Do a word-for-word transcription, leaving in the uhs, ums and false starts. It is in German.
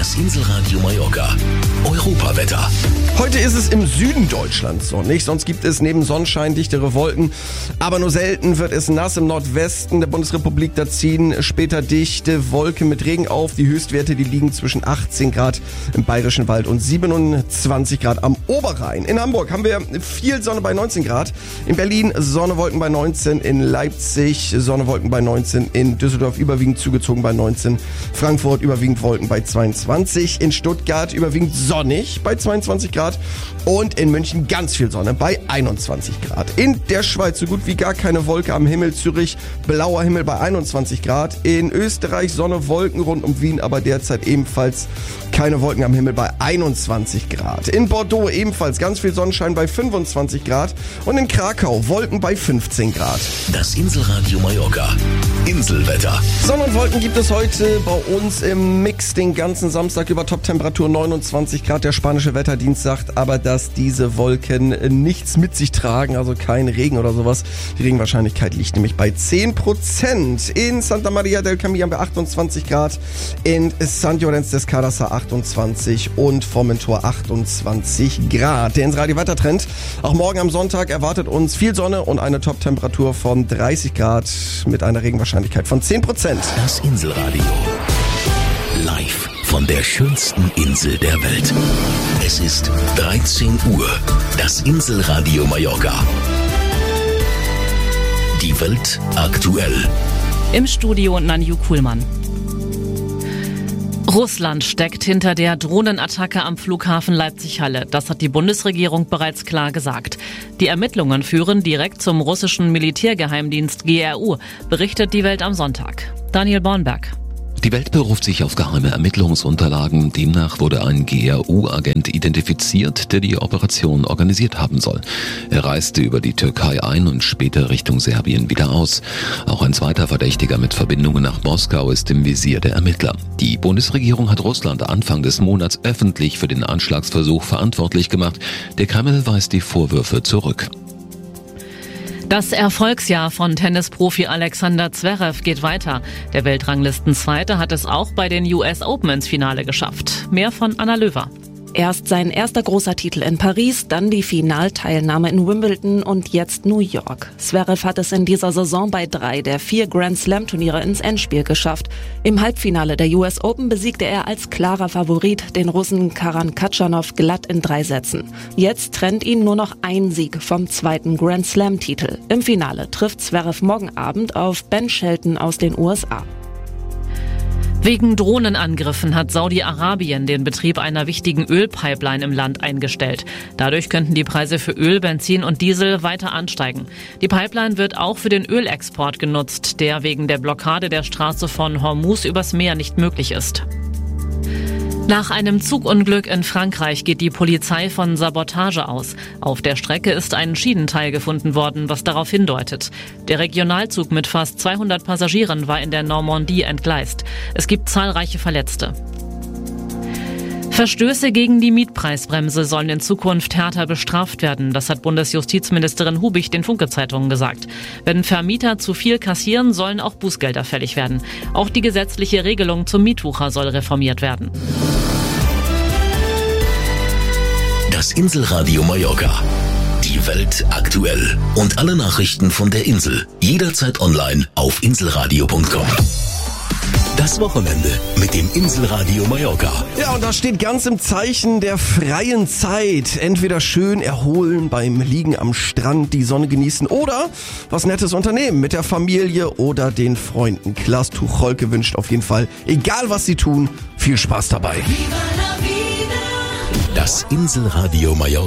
Das Inselradio Mallorca. Europawetter. Heute ist es im Süden Deutschlands sonnig, sonst gibt es neben Sonnenschein dichtere Wolken. Aber nur selten wird es nass im Nordwesten der Bundesrepublik. Da ziehen später dichte Wolken mit Regen auf. Die Höchstwerte, die liegen zwischen achtzehn Grad im Bayerischen Wald und siebenundzwanzig Grad am Oberrhein. In Hamburg haben wir viel Sonne bei neunzehn Grad. In Berlin Sonne, Wolken bei neunzehn. In Leipzig Sonne, Wolken bei neunzehn. In Düsseldorf überwiegend zugezogen bei neunzehn. Frankfurt überwiegend Wolken bei zweiundzwanzig. In Stuttgart überwiegend sonnig bei zweiundzwanzig Grad. Und in München ganz viel Sonne bei einundzwanzig Grad. In der Schweiz so gut wie gar keine Wolke am Himmel. Zürich blauer Himmel bei einundzwanzig Grad. In Österreich Sonne, Wolken rund um Wien, aber derzeit ebenfalls keine Wolken am Himmel bei einundzwanzig Grad. In Bordeaux ebenfalls ganz viel Sonnenschein bei fünfundzwanzig Grad. Und in Krakau Wolken bei fünfzehn Grad. Das Inselradio Mallorca. Inselwetter. Sonne und Wolken gibt es heute bei uns im Mix den ganzen Samstag über Toptemperatur neunundzwanzig Grad. Der spanische Wetterdienst sagt aber, dass diese Wolken nichts mit sich tragen, also kein Regen oder sowas. Die Regenwahrscheinlichkeit liegt nämlich bei zehn Prozent. In Santa Maria del Camí haben wir achtundzwanzig Grad, in San Llorenç des Cardassar achtundzwanzig und Formentor achtundzwanzig Grad. Der Inselradio-Wettertrend. Auch morgen am Sonntag erwartet uns viel Sonne und eine Toptemperatur von dreißig Grad mit einer Regenwahrscheinlichkeit von zehn Prozent. Das Inselradio. Live von der schönsten Insel der Welt. Es ist dreizehn Uhr. Das Inselradio Mallorca. Die Welt aktuell. Im Studio Nanju Kuhlmann. Russland steckt hinter der Drohnenattacke am Flughafen Leipzig-Halle. Das hat die Bundesregierung bereits klar gesagt. Die Ermittlungen führen direkt zum russischen Militärgeheimdienst G R U, berichtet die Welt am Sonntag. Daniel Bornberg. Die Welt beruft sich auf geheime Ermittlungsunterlagen. Demnach wurde ein G R U-Agent identifiziert, der die Operation organisiert haben soll. Er reiste über die Türkei ein und später Richtung Serbien wieder aus. Auch ein zweiter Verdächtiger mit Verbindungen nach Moskau ist im Visier der Ermittler. Die Bundesregierung hat Russland Anfang des Monats öffentlich für den Anschlagsversuch verantwortlich gemacht. Der Kreml weist die Vorwürfe zurück. Das Erfolgsjahr von Tennisprofi Alexander Zverev geht weiter. Der Weltranglistenzweite hat es auch bei den U S Open ins Finale geschafft. Mehr von Anna Löwer. Erst sein erster großer Titel in Paris, dann die Finalteilnahme in Wimbledon und jetzt New York. Zverev hat es in dieser Saison bei drei der vier Grand-Slam-Turniere ins Endspiel geschafft. Im Halbfinale der U S Open besiegte er als klarer Favorit den Russen Karan Khachanov glatt in drei Sätzen. Jetzt trennt ihn nur noch ein Sieg vom zweiten Grand-Slam-Titel. Im Finale trifft Zverev morgen Abend auf Ben Shelton aus den U S A. Wegen Drohnenangriffen hat Saudi-Arabien den Betrieb einer wichtigen Ölpipeline im Land eingestellt. Dadurch könnten die Preise für Öl, Benzin und Diesel weiter ansteigen. Die Pipeline wird auch für den Ölexport genutzt, der wegen der Blockade der Straße von Hormuz übers Meer nicht möglich ist. Nach einem Zugunglück in Frankreich geht die Polizei von Sabotage aus. Auf der Strecke ist ein Schienenteil gefunden worden, was darauf hindeutet. Der Regionalzug mit fast zweihundert Passagieren war in der Normandie entgleist. Es gibt zahlreiche Verletzte. Verstöße gegen die Mietpreisbremse sollen in Zukunft härter bestraft werden. Das hat Bundesjustizministerin Hubig den Funke-Zeitungen gesagt. Wenn Vermieter zu viel kassieren, sollen auch Bußgelder fällig werden. Auch die gesetzliche Regelung zum Mietwucher soll reformiert werden. Das Inselradio Mallorca. Die Welt aktuell. Und alle Nachrichten von der Insel. Jederzeit online auf inselradio punkt com. Das Wochenende mit dem Inselradio Mallorca. Ja, und das steht ganz im Zeichen der freien Zeit. Entweder schön erholen beim Liegen am Strand, die Sonne genießen oder was Nettes unternehmen mit der Familie oder den Freunden. Klaas Tucholke wünscht auf jeden Fall, egal was sie tun, viel Spaß dabei. Das Inselradio Mallorca.